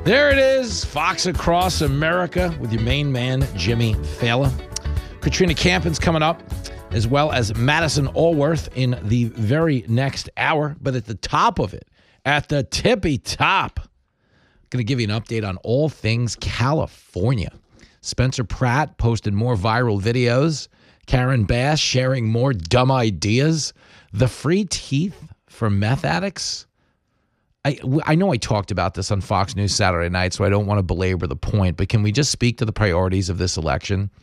There it is, Fox Across America with your main man, Jimmy Fallon. Katrina Campin's coming up, as well as Madison Allworth in the very next hour. But at the top of it, at the tippy top, going to give you an update on all things California. Spencer Pratt posted more viral videos. Karen Bass sharing more dumb ideas. The free teeth for meth addicts. I know I talked about this on Fox News Saturday night, so I don't want to belabor the point, but can we just speak to the priorities of this election?